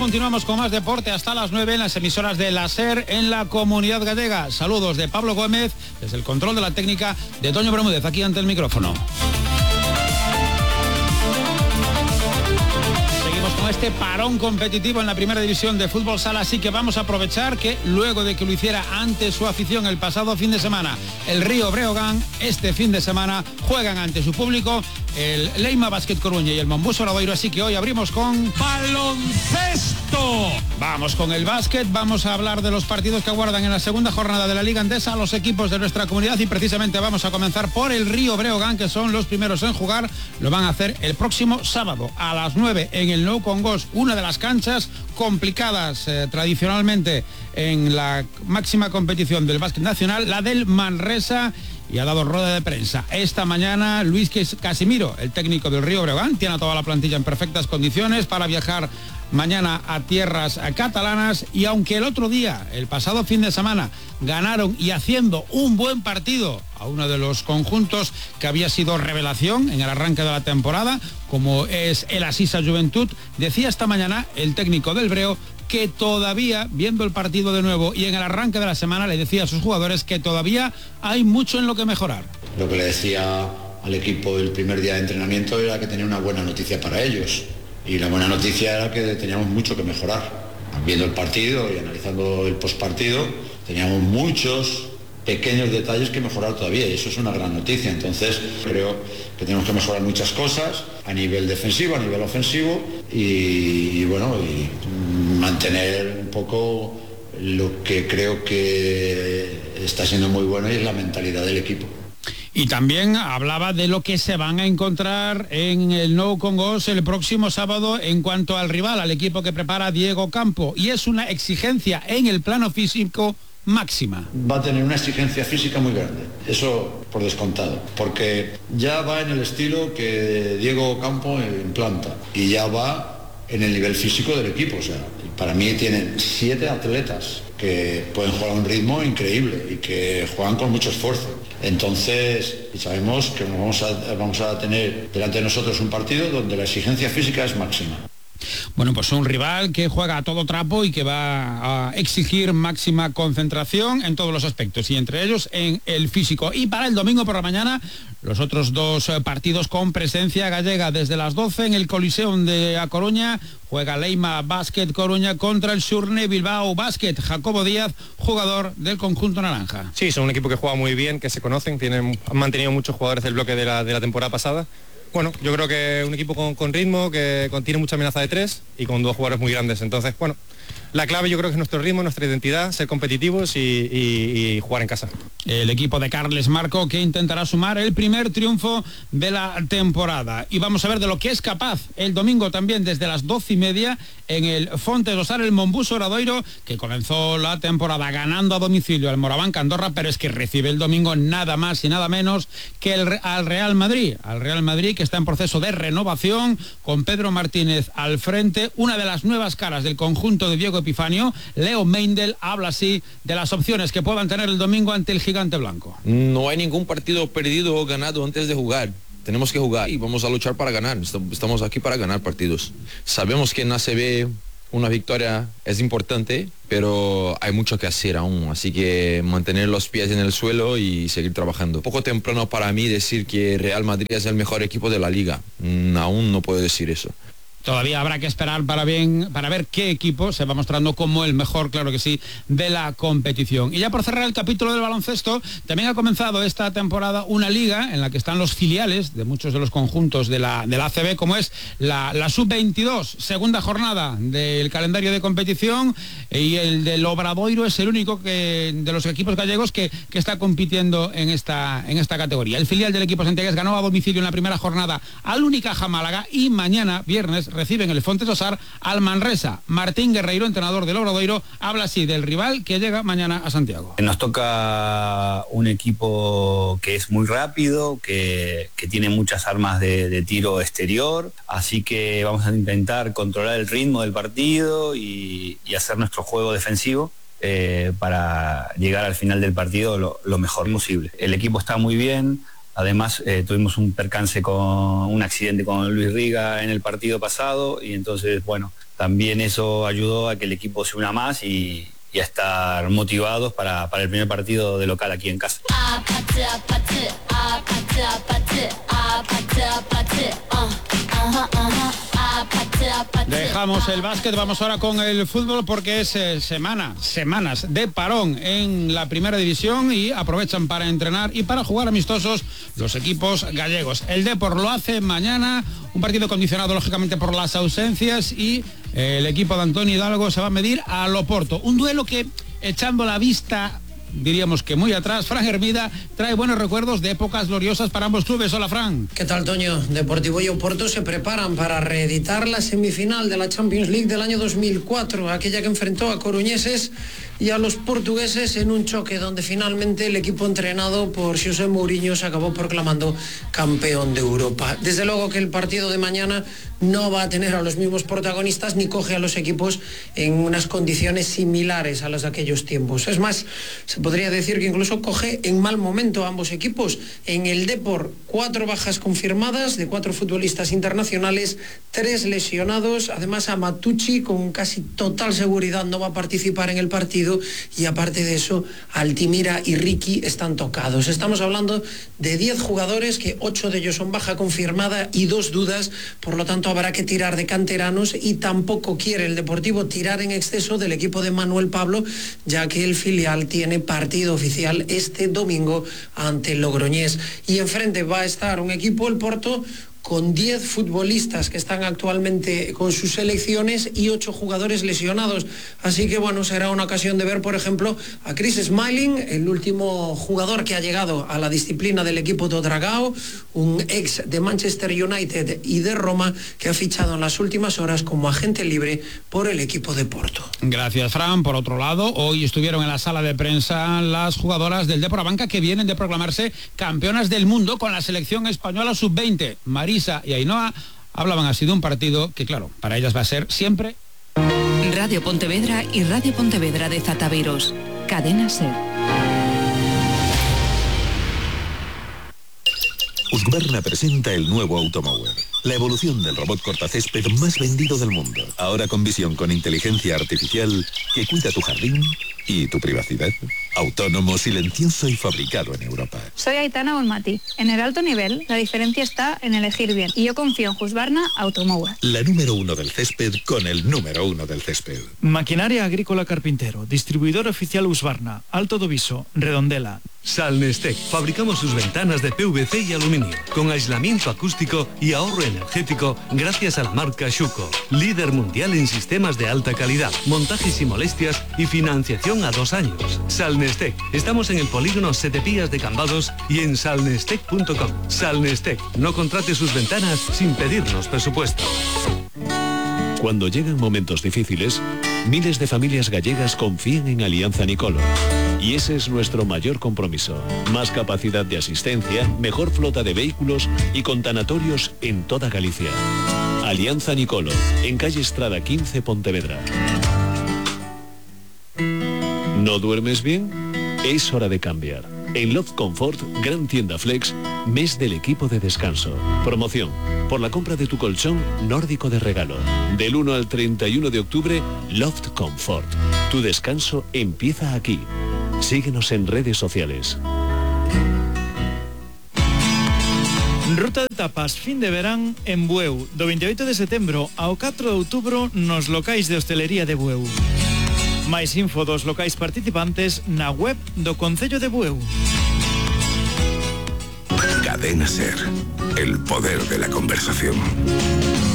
continuamos con más deporte hasta las 9 en las emisoras de la SER en la Comunidad Gallega. Saludos de Pablo Gómez, desde el control de la técnica de Toño Bermúdez, aquí ante el micrófono. Con este parón competitivo en la primera división de fútbol sala, así que vamos a aprovechar que luego de que lo hiciera ante su afición el pasado fin de semana el Río Breogán, este fin de semana juegan ante su público el Leima Básquet Coruña y el Monbuso Obradoiro, así que hoy abrimos con baloncesto. Vamos con el básquet, vamos a hablar de los partidos que aguardan en la segunda jornada de la Liga Endesa a los equipos de nuestra comunidad y precisamente vamos a comenzar por el Río Breogán, que son los primeros en jugar. Lo van a hacer el próximo sábado a las 9 en el Nou Congost, una de las canchas complicadas tradicionalmente en la máxima competición del básquet nacional, la del Manresa, y ha dado rueda de prensa. Esta mañana Luis Casimiro, el técnico del Río Breogán, tiene a toda la plantilla en perfectas condiciones para viajar mañana a tierras catalanas, y aunque el otro día, el pasado fin de semana, ganaron y haciendo un buen partido a uno de los conjuntos que había sido revelación en el arranque de la temporada, como es el Asisa Juventud, decía esta mañana el técnico del Breo que todavía, viendo el partido de nuevo y en el arranque de la semana, le decía a sus jugadores que todavía hay mucho en lo que mejorar. Lo que le decía al equipo el primer día de entrenamiento era que tenía una buena noticia para ellos, y la buena noticia era que teníamos mucho que mejorar. Viendo el partido y analizando el postpartido, teníamos muchos pequeños detalles que mejorar todavía, y eso es una gran noticia. Entonces creo que tenemos que mejorar muchas cosas a nivel defensivo, a nivel ofensivo, y mantener un poco lo que creo que está siendo muy bueno, y es la mentalidad del equipo. Y también hablaba de lo que se van a encontrar en el Nou Congost el próximo sábado en cuanto al rival, al equipo que prepara Diego Campo, y es una exigencia en el plano físico máxima. Va a tener una exigencia física muy grande, eso por descontado, porque ya va en el estilo que Diego Campo implanta, y ya va en el nivel físico del equipo. O sea, para mí tienen 7 atletas que pueden jugar a un ritmo increíble y que juegan con mucho esfuerzo. Entonces, sabemos que vamos a tener delante de nosotros un partido donde la exigencia física es máxima. Bueno, pues un rival que juega a todo trapo y que va a exigir máxima concentración en todos los aspectos, y entre ellos en el físico. Y para el domingo por la mañana, los otros dos partidos con presencia gallega. Desde las 12 en el Coliseum de A Coruña juega Leima Básquet Coruña contra el Xurne Bilbao Básquet. Jacobo Díaz, jugador del conjunto naranja. Sí, son un equipo que juega muy bien, que se conocen, han mantenido muchos jugadores del bloque de la temporada pasada. Bueno, yo creo que un equipo con ritmo, que tiene mucha amenaza de 3 y con 2 jugadores muy grandes. Entonces, bueno, la clave yo creo que es nuestro ritmo, nuestra identidad, ser competitivos y jugar en casa. El equipo de Carles Marco, que intentará sumar el primer triunfo de la temporada. Y vamos a ver de lo que es capaz el domingo también desde las 12:30 en el Fonte do Sar, el Monbuso Obradoiro, que comenzó la temporada ganando a domicilio al Moraván Andorra, pero es que recibe el domingo nada más y nada menos que al Real Madrid. Al Real Madrid, que está en proceso de renovación, con Pedro Martínez al frente. Una de las nuevas caras del conjunto de Diego Epifanio, Leo Meindl, habla así de las opciones que puedan tener el domingo ante el gigante blanco. No hay ningún partido perdido o ganado antes de jugar. Tenemos que jugar y vamos a luchar para ganar. Estamos aquí para ganar partidos. Sabemos que en ACB una victoria es importante, pero hay mucho que hacer aún, así que mantener los pies en el suelo y seguir trabajando. Poco temprano para mí decir que Real Madrid es el mejor equipo de la liga. Aún no puedo decir eso. Todavía habrá que esperar para ver qué equipo se va mostrando como el mejor, claro que sí, de la competición. Y ya por cerrar el capítulo del baloncesto, también ha comenzado esta temporada una liga en la que están los filiales de muchos de los conjuntos de la ACB, como es la Sub-22, segunda jornada del calendario de competición, y el del Obradoiro es el único de los equipos gallegos que está compitiendo en esta categoría. El filial del equipo santiagués ganó a domicilio en la primera jornada al Unicaja Málaga, y mañana, viernes, reciben el Fonte do Sar al Manresa. Martín Guerreiro, entrenador del Obradoiro, habla así del rival que llega mañana a Santiago. Nos toca un equipo que es muy rápido, que tiene muchas armas de tiro exterior, así que vamos a intentar controlar el ritmo del partido y hacer nuestro juego defensivo para llegar al final del partido lo mejor posible. El equipo está muy bien. Además, tuvimos un percance un accidente con Luis Riga en el partido pasado, y entonces, bueno, también eso ayudó a que el equipo se una más y a estar motivados para el primer partido de local aquí en casa. Dejamos el básquet, vamos ahora con el fútbol porque es semanas de parón en la primera división y aprovechan para entrenar y para jugar amistosos los equipos gallegos. El Depor lo hace mañana, un partido condicionado lógicamente por las ausencias, y el equipo de Antonio Hidalgo se va a medir al Oporto. Un duelo que, echando la vista, diríamos que muy atrás, Fran Hermida trae buenos recuerdos de épocas gloriosas para ambos clubes. Hola, Fran. ¿Qué tal, Toño? Deportivo y Oporto se preparan para reeditar la semifinal de la Champions League del año 2004, aquella que enfrentó a coruñeses y a los portugueses en un choque donde finalmente el equipo entrenado por José Mourinho se acabó proclamando campeón de Europa. Desde luego que el partido de mañana no va a tener a los mismos protagonistas ni coge a los equipos en unas condiciones similares a las de aquellos tiempos. Es más, se podría decir que incluso coge en mal momento a ambos equipos. En el Depor, 4 bajas confirmadas de 4 futbolistas internacionales, 3 lesionados. Además, Amatucci con casi total seguridad no va a participar en el partido, y aparte de eso, Altimira y Ricky están tocados. Estamos hablando de 10 jugadores, que 8 de ellos son baja confirmada y 2 dudas, por lo tanto habrá que tirar de canteranos, y tampoco quiere el Deportivo tirar en exceso del equipo de Manuel Pablo, ya que el filial tiene partido oficial este domingo ante el Logroñés. Y enfrente va a estar un equipo, el Porto, con 10 futbolistas que están actualmente con sus selecciones y 8 jugadores lesionados. Así que bueno, será una ocasión de ver, por ejemplo, a Chris Smalling, el último jugador que ha llegado a la disciplina del equipo do Dragao, un ex de Manchester United y de Roma, que ha fichado en las últimas horas como agente libre por el equipo de Porto. Gracias, Fran. Por otro lado, hoy estuvieron en la sala de prensa las jugadoras del Depor Abanca, que vienen de proclamarse campeonas del mundo con la selección española sub-20. Marisa y Ainhoa hablaban así de un partido que, claro, para ellas va a ser siempre. Radio Pontevedra y Radio Pontevedra de Zataviros. Cadena SER. Husqvarna presenta el nuevo Automower, la evolución del robot cortacésped más vendido del mundo. Ahora con visión con inteligencia artificial que cuida tu jardín y tu privacidad. Autónomo, silencioso y fabricado en Europa. Soy Aitana Bonmati. En el alto nivel, la diferencia está en elegir bien. Y yo confío en Husqvarna Automower. La número 1 del césped con el número 1 del césped. Maquinaria Agrícola Carpintero. Distribuidor oficial Husqvarna. Alto do Viso. Redondela. Salnestec. Fabricamos sus ventanas de PVC y aluminio, con aislamiento acústico y ahorro energético gracias a la marca Schuco, líder mundial en sistemas de alta calidad, montajes sin molestias y financiación a 2 años. Salnestec. Estamos en el polígono Setepías de Cambados y en salnestec.com. Salnestec. No contrate sus ventanas sin pedirnos presupuesto. Cuando llegan momentos difíciles, miles de familias gallegas confían en Alianza Nicolo. Y ese es nuestro mayor compromiso. Más capacidad de asistencia, mejor flota de vehículos y con tanatorios en toda Galicia. Alianza Nicolo, en calle Estrada 15, Pontevedra. ¿No duermes bien? Es hora de cambiar. En Loft Comfort, gran tienda Flex, mes del equipo de descanso. Promoción, por la compra de tu colchón nórdico de regalo. Del 1 al 31 de octubre, Loft Comfort. Tu descanso empieza aquí. Síguenos en redes sociales. Ruta de tapas fin de verán en Bueu, do 28 de setembro ao 4 de outubro nos locais de hostelería de Bueu. Mais info dos locais participantes na web do Concello de Bueu. Cadena SER, el poder de la conversación.